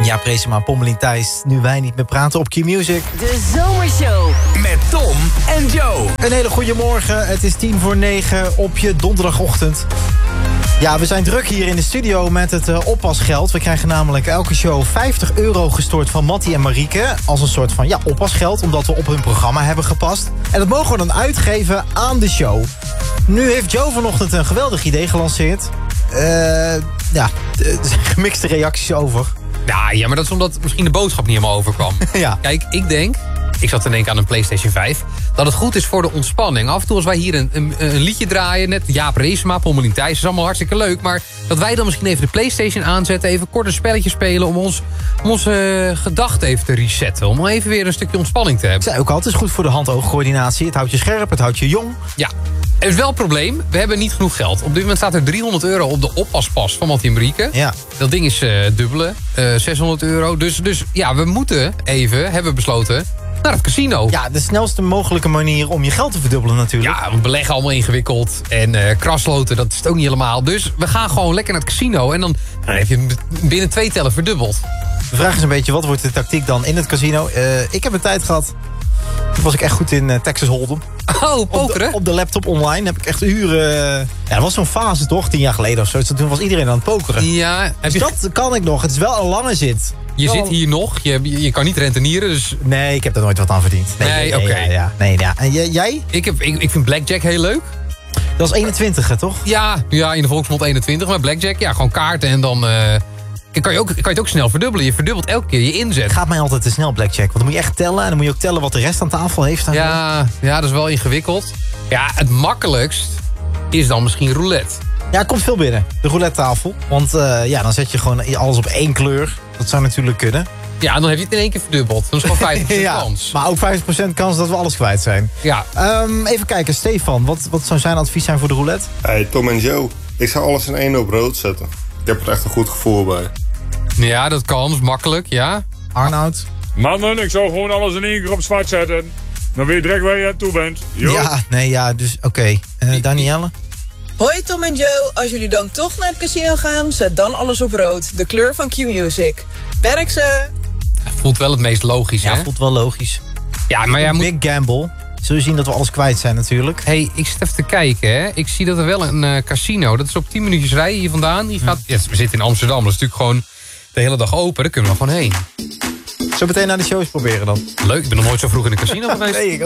Jaap Reesema, Pommelien Thijs. Nu wij niet meer praten op Q-Music. De Zomershow. Met Tom en Joe. Een hele goede morgen. Het is 8:50 op je donderdagochtend. Ja, we zijn druk hier in de studio met het oppasgeld. We krijgen namelijk elke show €50 gestort van Mattie en Marieke. Als een soort van oppasgeld, omdat we op hun programma hebben gepast. En dat mogen we dan uitgeven aan de show. Nu heeft Joe vanochtend een geweldig idee gelanceerd. Er zijn gemixte reacties over. Ja, maar dat is omdat misschien de boodschap niet helemaal overkwam. Ja. Kijk, ik zat te denken aan een PlayStation 5... dat het goed is voor de ontspanning. Af en toe als wij hier een liedje draaien... net Jaap Reesema, Pommelien Thijs, is allemaal hartstikke leuk... maar dat wij dan misschien even de PlayStation aanzetten... even kort een spelletje spelen om onze gedachten even te resetten... om even weer een stukje ontspanning te hebben. Ik zei ook altijd, het is goed voor de hand-oogcoördinatie. Het houdt je scherp, het houdt je jong. Ja, er is wel een probleem. We hebben niet genoeg geld. Op dit moment staat er €300 op de oppaspas van Mattie en Marieke. Ja. Dat ding is dubbele, €600. Dus ja, we moeten even, hebben we besloten... naar het casino. Ja, de snelste mogelijke manier om je geld te verdubbelen natuurlijk. Ja, want beleggen allemaal ingewikkeld. En krasloten, dat is het ook niet helemaal. Dus we gaan gewoon lekker naar het casino. En dan heb je binnen 2 tellen verdubbeld. De vraag is een beetje, wat wordt de tactiek dan in het casino? Ik heb een tijd gehad. Toen was ik echt goed in Texas Hold'em. Oh, pokeren? Op de laptop online heb ik echt uren... Ja, dat was zo'n fase toch, 10 jaar geleden of zo. Toen was iedereen aan het pokeren. Ja. Dus dat kan ik nog. Het is wel een lange zit. Je zit hier nog. Je kan niet rentenieren, dus... Nee, ik heb er nooit wat aan verdiend. Nee, oké. Ja. En jij? Ik vind blackjack heel leuk. Dat is 21, toch? Ja, in de volksmond 21. Maar blackjack, ja, gewoon kaarten en dan... kan je het ook snel verdubbelen. Je verdubbelt elke keer je inzet. Het gaat mij altijd te snel, blackjack. Want dan moet je echt tellen. En dan moet je ook tellen wat de rest aan tafel heeft. Ja, dat is wel ingewikkeld. Ja, het makkelijkst is dan misschien roulette. Ja, het komt veel binnen. De roulette tafel. Want dan zet je gewoon alles op 1 kleur. Dat zou natuurlijk kunnen. Ja, dan heb je het in 1 keer verdubbeld. Dat is gewoon 50% kans. Maar ook 50% kans dat we alles kwijt zijn. Ja. Even kijken, Stefan. Wat zou zijn advies zijn voor de roulette? Hey, Tom en Joe. Ik zou alles in 1 op rood zetten. Ik heb er echt een goed gevoel bij. Ja, dat kan. Dat is makkelijk, ja. Arnoud? Mannen, ik zou gewoon alles in 1 keer op zwart zetten. Dan weet je direct waar je aan toe bent. Jo. Dus oké. Danielle? Hoi Tom en Joe, als jullie dan toch naar het casino gaan, zet dan alles op rood. De kleur van Q-Music. Werk ze! Voelt wel het meest logisch, hè? Ja, voelt wel logisch. Ja, maar jij moet... Big gamble. Zul je zien dat we alles kwijt zijn natuurlijk. Hey, ik zit even te kijken, hè. Ik zie dat er wel een casino, dat is op 10 minuutjes rijden hier vandaan. Die gaat... Ja, we zitten in Amsterdam, dat is natuurlijk gewoon de hele dag open. Daar kunnen we gewoon heen. Zo meteen naar de shows proberen dan. Leuk, ik ben nog nooit zo vroeg in een casino geweest. Nee, ik